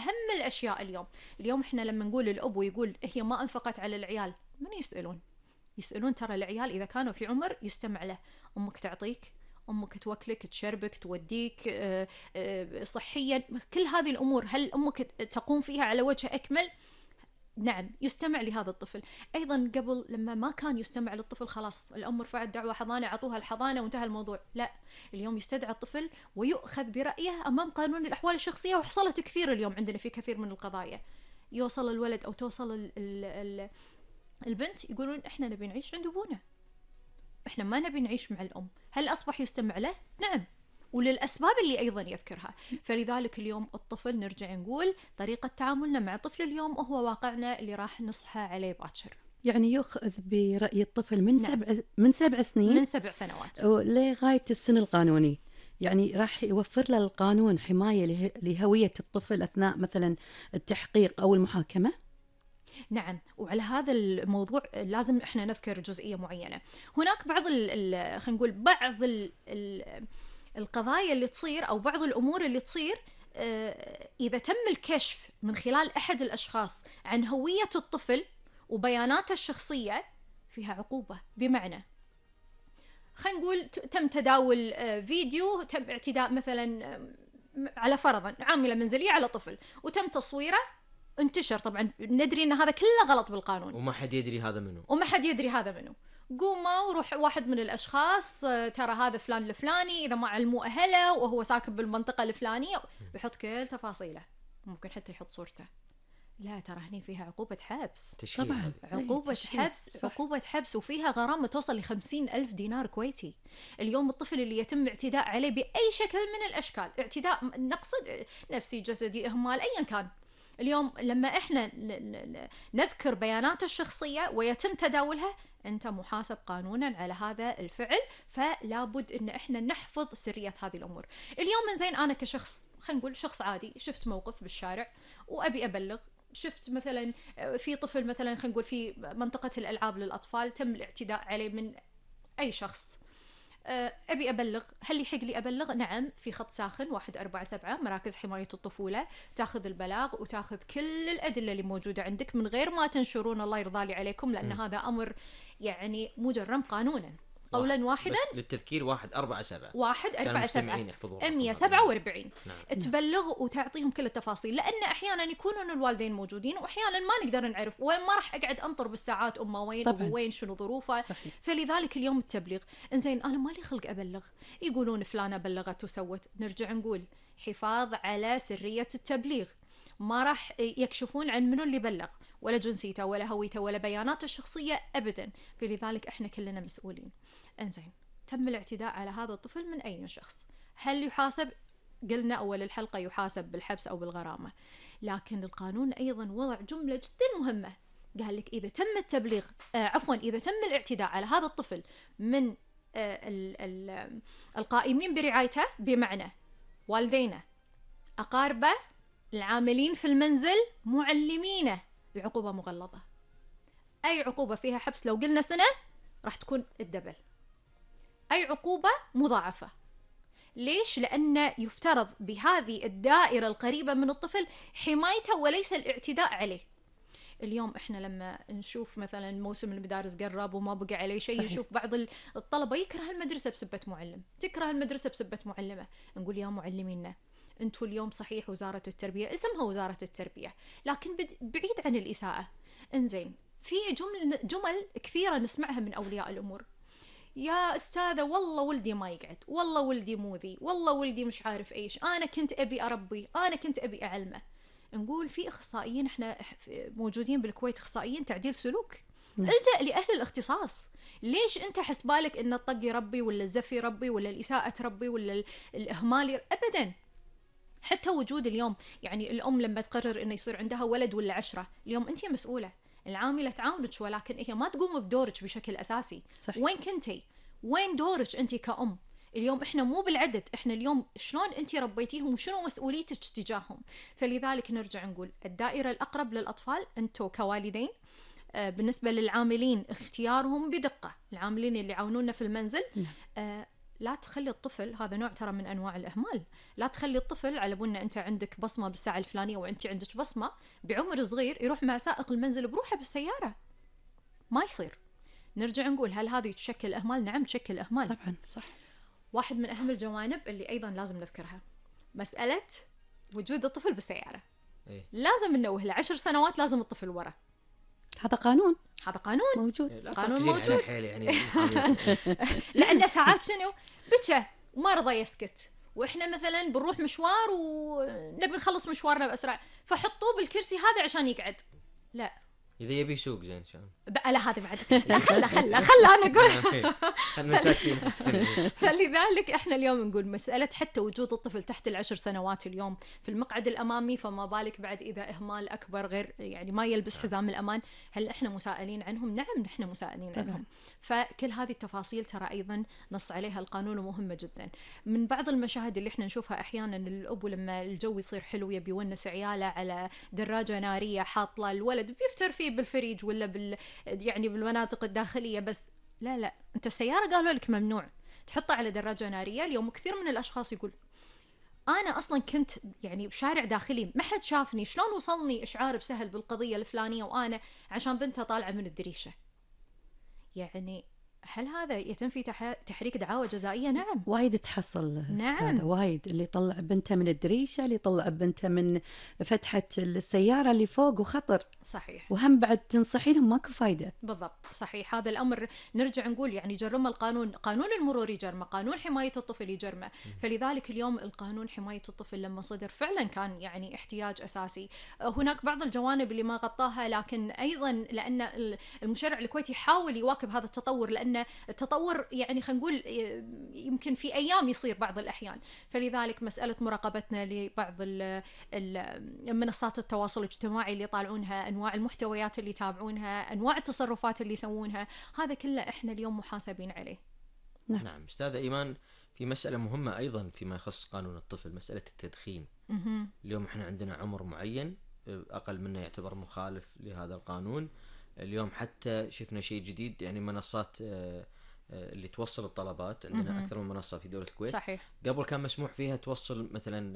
أهم الأشياء اليوم إحنا لما نقول الأب يقول هي ما أنفقت على العيال، من يسألون ترى العيال إذا كانوا في عمر يستمع له. أمك تعطيك، أمك توكلك، تشربك، توديك صحيا، كل هذه الأمور هل أمك تقوم فيها على وجه أكمل؟ نعم، يستمع لهذا الطفل. أيضا قبل لما ما كان يستمع للطفل خلاص الأم رفعت دعوة حضانة، عطوها الحضانة وانتهى الموضوع. لا، اليوم يستدعى الطفل ويؤخذ برأيه أمام قانون الأحوال الشخصية، وحصلت كثير اليوم عندنا في كثير من القضايا. يوصل الولد أو توصل البنت يقولون إحنا نبي نعيش عند أبونا، إحنا ما نبي نعيش مع الأم. هل أصبح يستمع له؟ نعم، وللأسباب اللي أيضا يذكرها. فلذلك اليوم الطفل نرجع نقول طريقة تعاملنا مع الطفل اليوم هو واقعنا اللي راح نصحى عليه باكر. يعني يؤخذ برأي الطفل من نعم. من 7 سنين، من 7 سنوات لغاية السن القانوني. يعني راح يوفر له القانون حماية لهوية الطفل أثناء مثلا التحقيق أو المحاكمة. نعم، وعلى هذا الموضوع لازم احنا نذكر جزئية معينة. هناك بعض خلينا نقول بعض القضايا اللي تصير أو بعض الأمور اللي تصير إذا تم الكشف من خلال أحد الأشخاص عن هوية الطفل وبياناته الشخصية فيها عقوبة. بمعنى خلينا نقول تم تداول فيديو، تم اعتداء مثلا على فرضا عاملة منزلية على طفل وتم تصويره، انتشر. طبعا ندري ان هذا كله غلط بالقانون وما حد يدري هذا منه. قوموا وروح واحد من الاشخاص ترى هذا فلان الفلاني، اذا ما علموا اهله وهو ساكن بالمنطقه الفلانيه، بيحط كل تفاصيله، ممكن حتى يحط صورته. لا، ترى هني فيها عقوبة حبس. طبعا عقوبة حبس وفيها غرامة توصل ل50,000 دينار كويتي. اليوم الطفل اللي يتم اعتداء عليه بأي شكل من الأشكال، اعتداء نقصد نفسي جسدي إهمال أيا كان، اليوم لما إحنا نذكر بيانات الشخصية ويتم تداولها، أنت محاسب قانونا على هذا الفعل. فلا بد إن إحنا نحفظ سرية هذه الأمور. اليوم من زين أنا كشخص، خلينا نقول شخص عادي، شفت موقف بالشارع وأبي أبلغ، شفت مثلا في طفل مثلا خلينا نقول في منطقة الألعاب للأطفال تم الاعتداء عليه من أي شخص، أبي أبلغ، هل يحق لي أبلغ؟ نعم، في خط ساخن 147 مراكز حماية الطفولة، تاخذ البلاغ وتاخذ كل الأدلة اللي موجودة عندك من غير ما تنشرون، الله يرضى لي عليكم، لأن هذا أمر يعني مجرم قانونا. قولا واحدا، للتذكير 147 147 147 تبلغ وتعطيهم كل التفاصيل، لأن أحيانا يكونون الوالدين موجودين وأحيانا ما نقدر نعرف، وما راح أقعد أنطر بالساعات أمه وين وين شنو ظروفه. فلذلك اليوم التبليغ. إنزين أنا مالي خلق أبلغ، يقولون فلانة بلغت وسوت، نرجع نقول حفاظ على سرية التبليغ، ما راح يكشفون عن منو اللي بلغ ولا جنسيته ولا هويته ولا بياناته الشخصية أبدا. فلذلك إحنا كلنا مسؤولين. إنزين تم الاعتداء على هذا الطفل من أي شخص، هل يحاسب؟ قلنا أول الحلقة يحاسب بالحبس أو بالغرامة، لكن القانون أيضا وضع جملة جدا مهمة، قال لك إذا تم التبليغ إذا تم الاعتداء على هذا الطفل من القائمين برعايته، بمعنى والدينه، أقاربه، العاملين في المنزل، معلمينه، العقوبة مغلظة. أي عقوبة فيها حبس لو قلنا سنة راح تكون الدبل، أي عقوبة مضاعفة. ليش؟ لأن يفترض بهذه الدائرة القريبة من الطفل حمايته وليس الاعتداء عليه. اليوم إحنا لما نشوف مثلا موسم المدارس قرب وما بقى عليه شيء، نشوف بعض الطلبة يكره المدرسة بسبة معلم، تكره المدرسة بسبة معلمة، نقول يا معلمينا أنتوا اليوم صحيح وزارة التربية، اسمها وزارة التربية، لكن بعيد عن الإساءة. إنزين في جمل كثيرة نسمعها من أولياء الأمور، يا أستاذة والله ولدي ما يقعد، والله ولدي موذي، والله ولدي مش عارف إيش، أنا كنت أبي أربي، أنا كنت أبي أعلمه. نقول في أخصائيين، إحنا موجودين بالكويت أخصائيين تعديل سلوك، الجأ لأهل الاختصاص. ليش أنت حسبالك إن الطق يربي ولا الزف يربي ولا الإساءة تربي ولا الإهمال أبدا. حتى وجود اليوم يعني الأم لما تقرر إنه يصير عندها ولد ولا 10، اليوم أنت مسؤولة، العاملة تعاونك ولكن هي ما تقوم بدورك بشكل أساسي. صحيح. وين كنتي؟ وين دورك أنت كأم؟ اليوم إحنا مو بالعدد، إحنا اليوم شلون أنت ربيتيهم وشنو مسؤوليتك تجاههم. فلذلك نرجع نقول الدائرة الأقرب للأطفال أنتوا كوالدين. بالنسبة للعاملين اختيارهم بدقة، العاملين اللي يعاونونا في المنزل لا تخلي الطفل، هذا نوع ترى من أنواع الإهمال، لا تخلي الطفل على بنا أنت عندك بصمة بالساعة الفلانية وأنت عندك بصمة بعمر صغير يروح مع سائق المنزل بروحه بالسيارة. ما يصير. نرجع نقول هل هذه تشكل إهمال؟ نعم تشكل إهمال طبعا صح. واحد من أهم الجوانب اللي أيضا لازم نذكرها مسألة وجود الطفل بالسيارة. إيه؟ لازم ننوه له 10 سنوات لازم الطفل ورا. هذا قانون، هذا قانون موجود. قانون موجود. يعني لأن ساعات شنو بكى وما رضى يسكت، وإحنا مثلا بنروح مشوار ونبي نخلص مشوارنا بأسرع، فحطوه بالكرسي هذا عشان يقعد. لا إذا يبي يسوق زين شلون؟ بقى لا هذا بعد لا خله أنا أقول. خلنا ساكتين. فلذلك احنا اليوم نقول مسألة حتى وجود الطفل تحت ال10 سنوات اليوم في المقعد الأمامي، فما بالك بعد إذا إهمال أكبر غير يعني ما يلبس حزام الأمان، هل احنا مسائلين عنهم؟ نعم نحن مسائلين عنهم. فكل هذه التفاصيل ترى أيضا نص عليها القانون ومهمة جدا. من بعض المشاهد اللي احنا نشوفها أحيانا الأب لما الجو يصير حلو يبي يونس عياله على دراجة نارية حاطلة الولد بيفتر فيه بالفريج ولا يعني بالمناطق الداخلية، بس لا انت السيارة قالوا لك ممنوع تحطها على دراجة نارية. اليوم كثير من الأشخاص يقول أنا أصلا كنت يعني بشارع داخلي ما حد شافني، شلون وصلني إشعار بسهل بالقضية الفلانية وأنا عشان بنتها طالعة من الدريشة؟ يعني هل هذا يتم في تحريك دعاوى جزائية؟ نعم وايد تحصل. نعم وايد اللي يطلع بنته من الدريشة، اللي يطلع بنته من فتحة السيارة اللي فوق، وخطر. صحيح. وهم بعد تنصحينهم ماكو فايدة. بالضبط صحيح. هذا الأمر نرجع نقول يعني جرم القانون، قانون المرور يجرمه، قانون حماية الطفل يجرمه. فلذلك اليوم القانون حماية الطفل لما صدر فعلا كان يعني احتياج أساسي. هناك بعض الجوانب اللي ما غطاها، لكن أيضا لأن المشرع الكويتي حاول يواكب هذا التطور، لأن التطور يعني خلينا نقول يمكن في أيام يصير بعض الأحيان. فلذلك مسألة مراقبتنا لبعض منصات التواصل الاجتماعي اللي يطالعونها، أنواع المحتويات اللي يتابعونها، أنواع التصرفات اللي يسوونها، هذا كله إحنا اليوم محاسبين عليه. نعم أستاذة إيمان، في مسألة مهمة أيضا فيما يخص قانون الطفل، مسألة التدخين. اليوم إحنا عندنا عمر معين أقل منه يعتبر مخالف لهذا القانون. اليوم حتى شفنا شيء جديد، يعني منصات اللي توصل الطلبات، عندنا أكثر من منصة في دولة الكويت. صحيح. قبل كان مسموح فيها توصل مثلا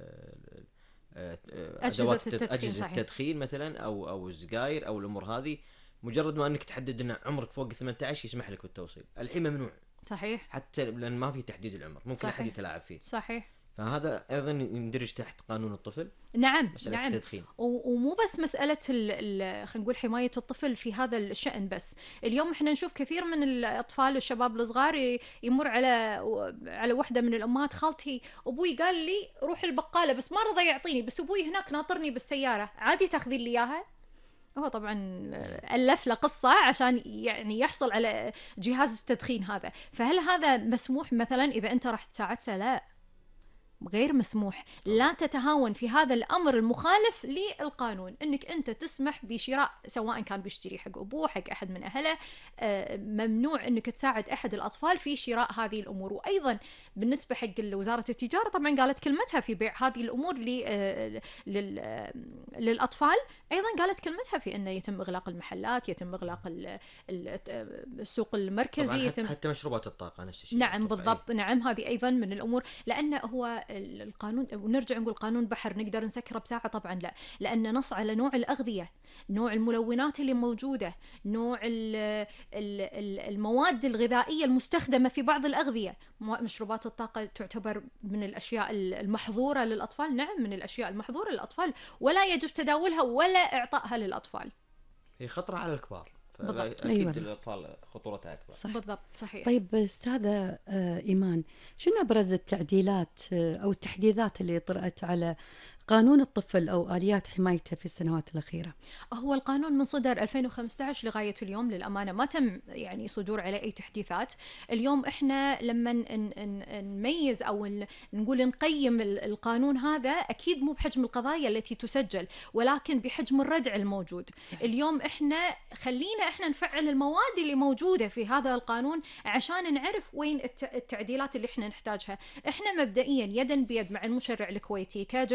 أجهزة التدخين مثلا أو السجاير أو الأمور هذه، مجرد ما أنك تحدد أن عمرك فوق 18 يسمح لك بالتوصيل. الحين ممنوع. صحيح. حتى لأن ما في تحديد العمر، ممكن أحد يتلاعب فيه. صحيح. فهذا أيضا يندرج تحت قانون الطفل. نعم مسألة التدخين. ومو بس مسألة خلينا نقول حماية الطفل في هذا الشأن بس. اليوم احنا نشوف كثير من الأطفال والشباب الصغار يمر على وحدة من الأمهات، خالتي أبوي قال لي روح البقالة بس ما رضى يعطيني، بس أبوي هناك ناطرني بالسيارة، عادي تاخذين لي إياها؟ هو طبعا ألف له قصة عشان يعني يحصل على جهاز التدخين هذا. فهل هذا مسموح مثلا إذا أنت رحت ساعدته؟ لا، غير مسموح. لا تتهاون في هذا الأمر المخالف للقانون، أنك أنت تسمح بشراء، سواء كان بيشتري حق أبوه حق أحد من أهله، ممنوع أنك تساعد أحد الأطفال في شراء هذه الأمور. وأيضا بالنسبة حق وزارة التجارة طبعا قالت كلمتها في بيع هذه الأمور للأطفال، أيضا قالت كلمتها في أنه يتم إغلاق المحلات، يتم إغلاق السوق المركزي، حتى مشروبات الطاقة نفس الشيء. نعم بالضبط. نعم هذه أيضا من الأمور، لأن هو القانون، ونرجع نقول قانون بحر نقدر نسكره بساعة؟ طبعا لا، لأن نص على نوع الأغذية، نوع الملونات اللي موجودة، نوع المواد الغذائية المستخدمة في بعض الأغذية. مشروبات الطاقة تعتبر من الأشياء المحظورة للأطفال. نعم من الأشياء المحظورة للأطفال، ولا يجب تداولها ولا إعطائها للأطفال. هي خطرة على الكبار. بالضبط. أكيد أيوة. الأطفال خطورتها أكبر. صح. بالضبط صحيح. طيب أستاذة إيمان، شنو أبرز التعديلات أو التحديثات اللي طرأت على قانون الطفل أو آليات حمايته في السنوات الأخيرة؟ هو القانون من صدر 2015 لغاية اليوم للأمانة ما تم يعني صدور عليه أي تحديثات. اليوم إحنا لما نميز أو نقول نقيم القانون هذا، أكيد مو بحجم القضايا التي تسجل، ولكن بحجم الردع الموجود. اليوم إحنا خلينا إحنا نفعل المواد اللي موجودة في هذا القانون عشان نعرف وين التعديلات اللي إحنا نحتاجها. إحنا مبدئيا يدا بيد مع المشرع الكويتي كجمعية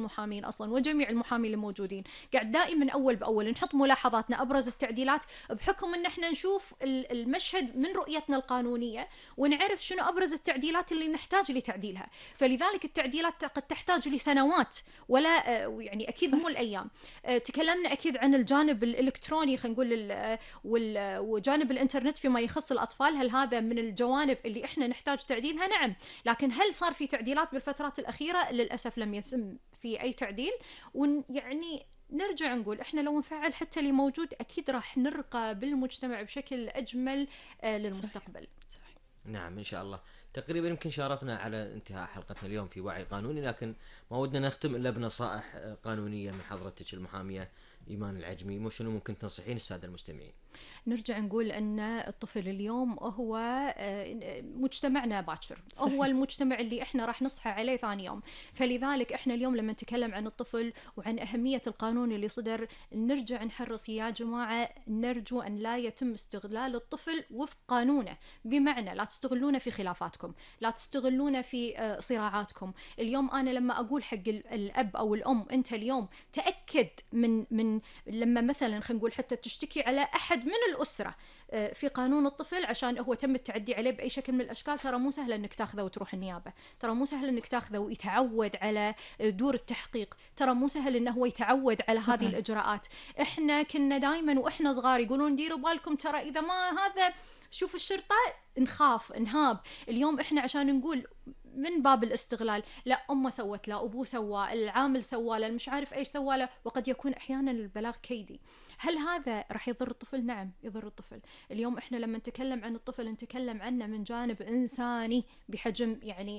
المحامين أصلا وجميع المحامين الموجودين قاعد دائما أول بأول نحط ملاحظاتنا أبرز التعديلات بحكم أن احنا نشوف المشهد من رؤيتنا القانونية ونعرف شنو أبرز التعديلات اللي نحتاج لتعديلها. فلذلك التعديلات قد تحتاج لسنوات ولا يعني أكيد مو الأيام. تكلمنا أكيد عن الجانب الإلكتروني خلينا نقول وجانب الإنترنت فيما يخص الأطفال. هل هذا من الجوانب اللي إحنا نحتاج تعديلها؟ نعم. لكن هل صار في تعديلات بالفترات الأخيرة؟ للأسف لم يتم في أي تعديل. ويعني نرجع نقول إحنا لو نفعل حتى اللي موجود أكيد راح نرقى بالمجتمع بشكل أجمل للمستقبل. صحيح. نعم إن شاء الله. تقريبا يمكن شارفنا على انتهاء حلقتنا اليوم في وعي قانوني، لكن ما ودنا نختم إلا بنصائح قانونية من حضرتك المحامية إيمان العجمي. شنو ممكن تنصحين السادة المستمعين؟ نرجع نقول أن الطفل اليوم هو مجتمعنا باكر، هو المجتمع اللي إحنا راح نصحى عليه ثاني يوم. فلذلك إحنا اليوم لما نتكلم عن الطفل وعن أهمية القانون اللي صدر نرجع نحرص يا جماعة، نرجو أن لا يتم استغلال الطفل وفق قانونه. بمعنى لا تستغلونه في خلافاتكم، لا تستغلونه في صراعاتكم. اليوم أنا لما أقول حق الأب أو الأم أنت اليوم تأكد من لما مثلا خلينا نقول حتى تشتكي على أحد من الأسرة في قانون الطفل عشان هو تم التعدي عليه بأي شكل من الأشكال، ترى مو سهل أنك تاخذه وتروح النيابة، ترى مو سهل أنك تاخذه ويتعود على دور التحقيق، ترى مو سهل أنه هو يتعود على هذه الإجراءات. إحنا كنا دائما وإحنا صغار يقولون ديروا بالكم ترى إذا ما هذا شوف الشرطة نخاف نهاب. اليوم إحنا عشان نقول من باب الاستغلال، لا أمه سوت له، أبوه سوى، العامل سوى له، مش عارف إيش سوى له، وقد يكون أحيانا البلاغ كيدي. هل هذا راح يضر الطفل؟ نعم يضر الطفل. اليوم إحنا لما نتكلم عن الطفل نتكلم عنه من جانب إنساني بحجم يعني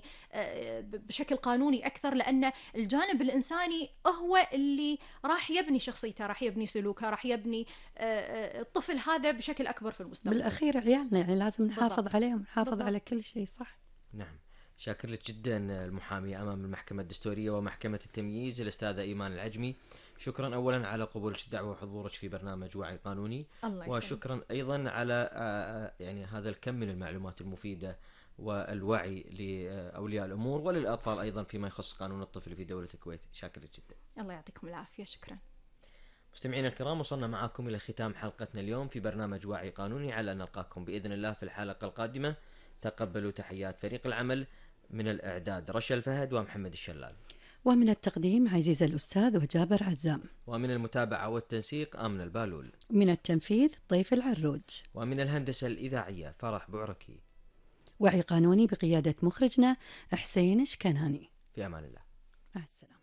بشكل قانوني أكثر، لأن الجانب الإنساني هو اللي راح يبني شخصيته، راح يبني سلوكه، راح يبني الطفل هذا بشكل أكبر في المستقبل. بالأخير عيالنا يعني لازم نحافظ عليهم، نحافظ على كل شيء. صح. نعم. شاكر لك جدا المحامية أمام المحكمة الدستورية ومحكمة التمييز الأستاذة إيمان العجمي. شكرا أولا على قبولك الدعوة وحضورك في برنامج وعي قانوني، وشكرا أيضا على يعني هذا الكم من المعلومات المفيدة والوعي لأولياء الأمور وللأطفال أيضا فيما يخص قانون الطفل في دولة الكويت. شاكر لك جدا. الله يعطيكم العافية. شكرا. مستمعينا الكرام، وصلنا معكم إلى ختام حلقتنا اليوم في برنامج وعي قانوني، على أن نلقاكم بإذن الله في الحلقة القادمة. تقبلوا تحيات فريق العمل، من الإعداد رشا الفهد ومحمد الشلال، ومن التقديم عزيز الأستاذ وجابر عزام، ومن المتابعة والتنسيق آمن البالول، من التنفيذ طيف العروج، ومن الهندسة الإذاعية فرح بعركي. وعي قانوني بقيادة مخرجنا حسين شكناني. في أمان الله. مع السلامة.